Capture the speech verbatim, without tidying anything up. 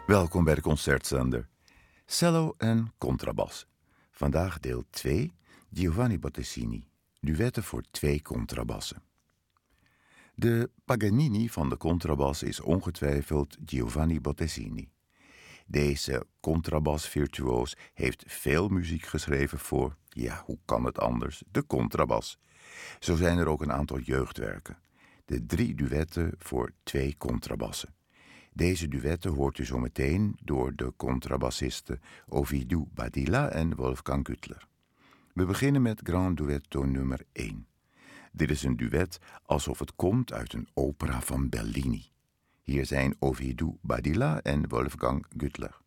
Welkom bij de Concertzender. Cello en contrabas. Vandaag deel twee, Giovanni Bottesini. Duetten voor twee contrabassen. De Paganini van de contrabas is ongetwijfeld Giovanni Bottesini. Deze contrabasvirtuoos heeft veel muziek geschreven voor, ja, hoe kan het anders, de contrabas. Zo zijn er ook een aantal jeugdwerken. De drie duetten voor twee contrabassen. Deze duetten hoort u zo meteen door de contrabassisten Ovidiu Badilla en Wolfgang Güttler. We beginnen met Grand Duetto nummer één. Dit is een duet alsof het komt uit een opera van Bellini. Hier zijn Ovidiu Badilla en Wolfgang Güttler.